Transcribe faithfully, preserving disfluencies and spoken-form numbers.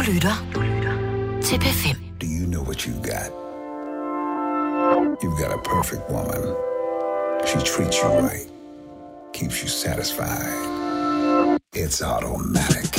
lytter til P fem. Do you know what you got? You've got a perfect woman. She treats you right. Keeps you satisfied. It's automatic.